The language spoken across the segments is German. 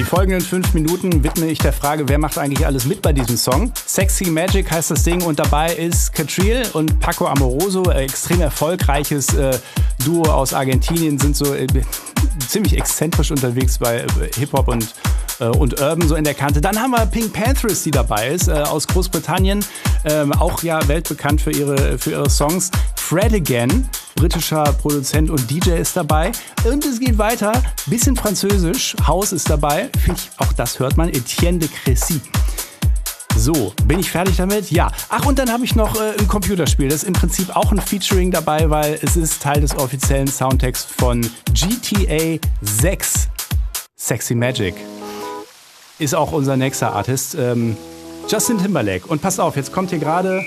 folgenden 5 Minuten widme ich der Frage, wer macht eigentlich alles mit bei diesem Song. Sexy Magic heißt das Ding und dabei ist Catriel und Paco Amoroso, extrem erfolgreiches Duo aus Argentinien, sind so ziemlich exzentrisch unterwegs bei Hip-Hop und Urban so in der Kante. Dann haben wir Pink Panthers, die dabei ist, aus Großbritannien, auch ja weltbekannt für ihre Songs. Fred Again, britischer Produzent und DJ ist dabei. Und es geht weiter, bisschen Französisch, House ist dabei, finde ich, auch das hört man, Etienne de Crécy. So, bin ich fertig damit? Ja. Ach, und dann habe ich noch ein Computerspiel. Das ist im Prinzip auch ein Featuring dabei, weil es ist Teil des offiziellen Soundtracks von GTA 6. Sexy Magic. Ist auch unser nächster Artist, Justin Timberlake. Und passt auf, jetzt kommt hier gerade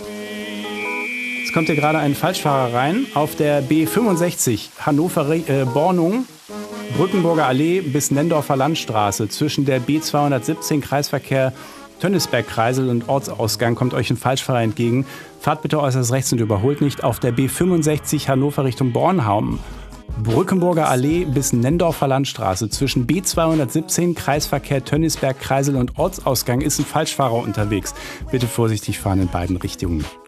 ein Falschfahrer rein auf der B65 Hannover-Bornung, Brückenburger Allee bis Nendorfer Landstraße. Zwischen der B217 Kreisverkehr Tönnisberg-Kreisel und Ortsausgang kommt euch ein Falschfahrer entgegen. Fahrt bitte äußerst rechts und überholt nicht. Auf der B65 Hannover Richtung Bornholm, Brückenburger Allee bis Nendorfer Landstraße. Zwischen B217 Kreisverkehr Tönnisberg-Kreisel und Ortsausgang ist ein Falschfahrer unterwegs. Bitte vorsichtig fahren in beiden Richtungen.